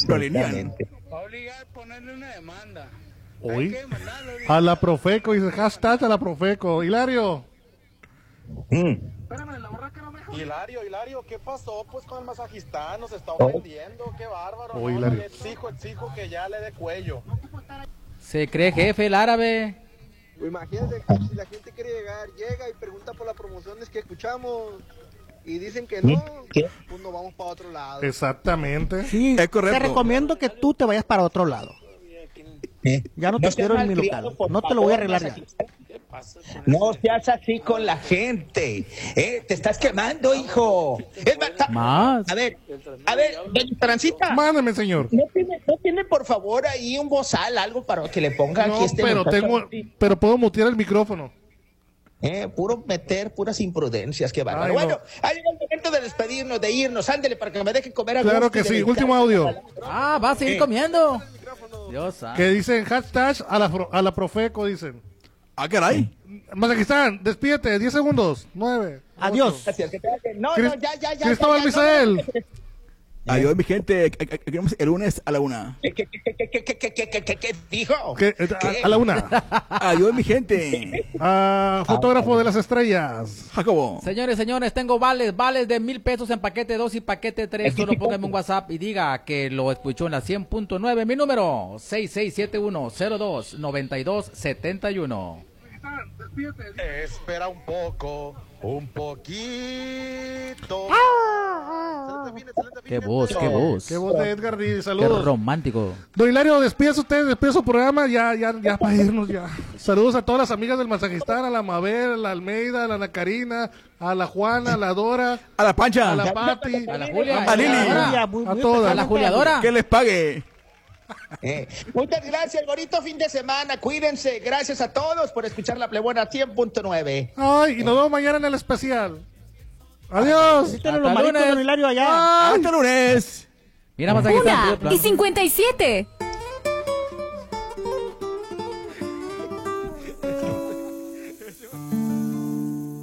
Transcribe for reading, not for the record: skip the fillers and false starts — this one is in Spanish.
Lo alinean. Va a obligar a ponerle una demanda. Hoy Hay que demandarlo. a la Profeco, dice hashtag a la Profeco. Hilario. Hilario, ¿qué pasó pues con el masajista? Nos está ofendiendo, qué bárbaro. Oh, No, Hilario. le exijo que ya le dé cuello. Se cree jefe el árabe. Pues imagínate, si la gente quiere llegar, llega y pregunta por las promociones que escuchamos y dicen que no, pues nos vamos para otro lado. Exactamente. Sí, Es correcto. te recomiendo que tú te vayas para otro lado. Ya no te quiero en mi local. No te lo voy a arreglar ya. No seas así con la gente. Te estás quemando, hijo. Es Más. A ver, doña Transita. Mándeme, señor. ¿No tiene, por favor, ahí un bozal, algo para que le ponga No, aquí este pero muchacho? pero puedo mutear el micrófono. Puro meter puras imprudencias, qué bárbaro. Ay, no. Bueno, ha llegado el momento de despedirnos, de irnos. Ándele para que me dejen comer a Claro gusto que y de sí. dedicarme Último audio. Ah, va a seguir comiendo. Dios santo. Que dicen hashtag a la Profeco, dicen. Ah, caray. Mazajistán, despídete, 10 segundos. 9. Adiós. Gracias, que te hagan- No, Cris- ya. Cristóbal ya, Misael. Adiós, mi gente. Queremos el lunes a la 1. ¿Qué dijo? A la 1. Adiós, mi gente. Fotógrafo de las estrellas. Jacobo. Señores, tengo vales de 1,000 pesos en paquete 2 y paquete 3. Solo póngame un WhatsApp y diga que lo escuchó en la 100.9. Mi número, 6671-029271. Espera un poco, un poquito. Qué voz. Qué voz de Edgar Díaz, Qué saludos. romántico. Don Hilario, despídase usted, despide su programa, ya para irnos ya. Saludos a todas las amigas del Mazajistán, a la Mabel, a la Almeida, a la Ana Karina, a la Juana, a la Dora, A la Pancha. a la Pati, A la Julia. A Lili. a todas. A la Juliadora. Que les pague. Muchas gracias, bonito fin de semana, cuídense, gracias a todos por escuchar La Plebona 100.9. Ay, y nos vemos mañana en el especial. Adiós. Quítale los Hasta maritos lunes. de don Hilario allá. Hasta lunes. Mira, Mazajistán. 1:57.